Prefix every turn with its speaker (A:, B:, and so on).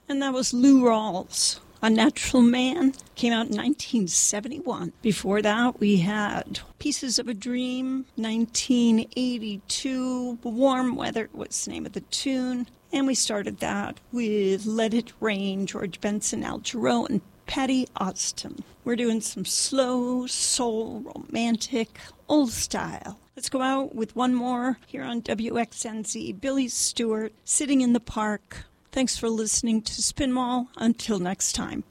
A: And that was Lou Rawls. Unnatural Man came out in 1971. Before that, we had Pieces of a Dream, 1982. Warm Weather was the name of the tune. And we started that with Let It Rain, George Benson, Al Jarreau, and Patty Austin. We're doing some slow, soul, romantic, old style. Let's go out with one more here on WXNZ. Billy Stewart, Sitting in the Park. Thanks for listening to Spin Mall. Until next time.